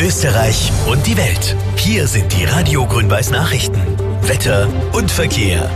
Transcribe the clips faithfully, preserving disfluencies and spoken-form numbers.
Österreich und die Welt. Hier sind die Radio Grün-Weiß Nachrichten. Wetter und Verkehr.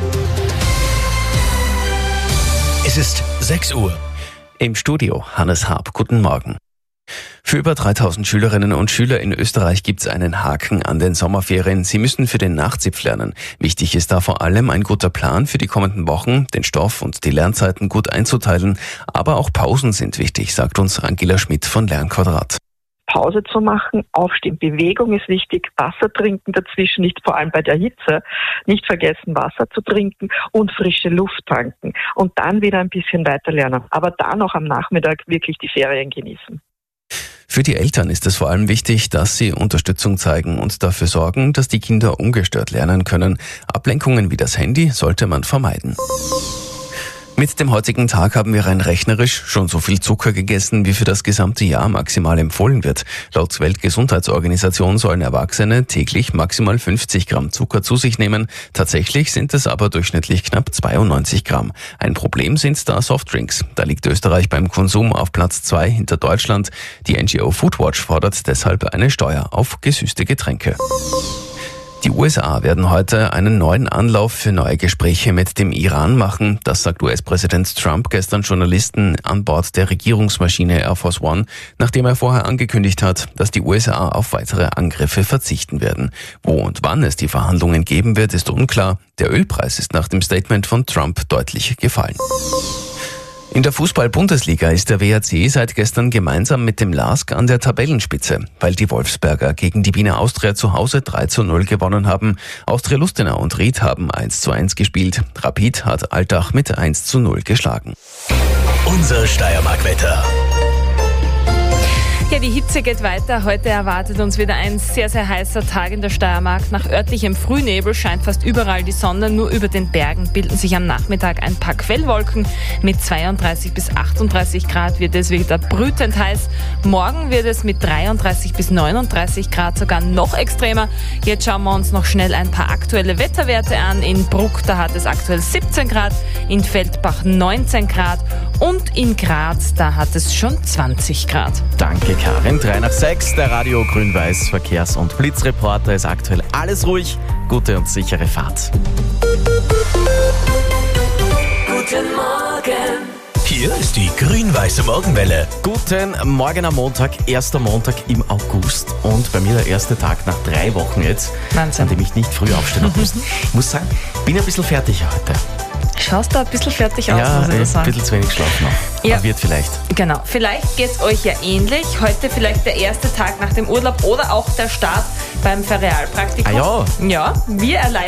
Es ist sechs Uhr. Im Studio Hannes Haab. Guten Morgen. Für über dreitausend Schülerinnen und Schüler in Österreich gibt es einen Haken an den Sommerferien. Sie müssen für den Nachzipf lernen. Wichtig ist da vor allem ein guter Plan für die kommenden Wochen, den Stoff und die Lernzeiten gut einzuteilen. Aber auch Pausen sind wichtig, sagt uns Angela Schmidt von Lernquadrat. Pause zu machen, aufstehen, Bewegung ist wichtig, Wasser trinken dazwischen, nicht vor allem bei der Hitze, nicht vergessen Wasser zu trinken und frische Luft tanken und dann wieder ein bisschen weiter lernen, aber dann auch am Nachmittag wirklich die Ferien genießen. Für die Eltern ist es vor allem wichtig, dass sie Unterstützung zeigen und dafür sorgen, dass die Kinder ungestört lernen können. Ablenkungen wie das Handy sollte man vermeiden. Mit dem heutigen Tag haben wir rein rechnerisch schon so viel Zucker gegessen, wie für das gesamte Jahr maximal empfohlen wird. Laut Weltgesundheitsorganisation sollen Erwachsene täglich maximal fünfzig Gramm Zucker zu sich nehmen. Tatsächlich sind es aber durchschnittlich knapp zweiundneunzig Gramm. Ein Problem sind da Softdrinks. Da liegt Österreich beim Konsum auf Platz zwei hinter Deutschland. Die N G O Foodwatch fordert deshalb eine Steuer auf gesüßte Getränke. Die U S A werden heute einen neuen Anlauf für neue Gespräche mit dem Iran machen. Das sagt U S-Präsident Trump gestern Journalisten an Bord der Regierungsmaschine Air Force One, nachdem er vorher angekündigt hat, dass die U S A auf weitere Angriffe verzichten werden. Wo und wann es die Verhandlungen geben wird, ist unklar. Der Ölpreis ist nach dem Statement von Trump deutlich gefallen. In der Fußball-Bundesliga ist der W A C seit gestern gemeinsam mit dem L A S K an der Tabellenspitze, weil die Wolfsberger gegen die Wiener Austria zu Hause drei zu null gewonnen haben. Austria Lustenau und Ried haben eins zu eins gespielt. Rapid hat Altach mit eins zu null geschlagen. Unser Steiermark-Wetter. Ja, die Hitze geht weiter. Heute erwartet uns wieder ein sehr, sehr heißer Tag in der Steiermark. Nach örtlichem Frühnebel scheint fast überall die Sonne. Nur über den Bergen bilden sich am Nachmittag ein paar Quellwolken. Mit zweiunddreißig bis achtunddreißig Grad wird es wieder brütend heiß. Morgen wird es mit dreiunddreißig bis neununddreißig Grad sogar noch extremer. Jetzt schauen wir uns noch schnell ein paar aktuelle Wetterwerte an. In Bruck, da hat es aktuell siebzehn Grad, in Feldbach neunzehn Grad und in Graz, da hat es schon zwanzig Grad. Danke, Karin. drei nach sechs, der Radio Grün-Weiß Verkehrs- und Blitzreporter. Ist aktuell alles ruhig. Gute und sichere Fahrt. Guten Morgen. Hier ist die grün-weiße Morgenwelle. Guten Morgen am Montag, erster Montag im August. Und bei mir der erste Tag nach drei Wochen jetzt, Wahnsinn. an dem ich nicht früh aufstehen habe müssen. Ich muss sagen, bin ein bisschen fertig heute. Schaust du ein bisschen fertig aus, Ja, muss ich ein das sagen. bisschen zu wenig Schlaf noch. Ja. Aber wird vielleicht. Genau, vielleicht geht's euch ja ähnlich. Heute vielleicht der erste Tag nach dem Urlaub oder auch der Start beim Ferialpraktikum. Ah ja. Ja, wir erleiden